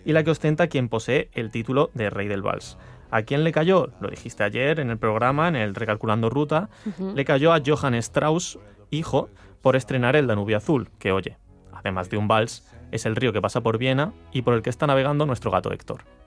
y la que ostenta quien posee el título de Rey del Vals. ¿A quién le cayó? Lo dijiste ayer en el programa, en el Recalculando Ruta. Le cayó a Johann Strauss, hijo, por estrenar el Danubio Azul, que, oye, además de un vals, es el río que pasa por Viena y por el que está navegando nuestro gato Héctor.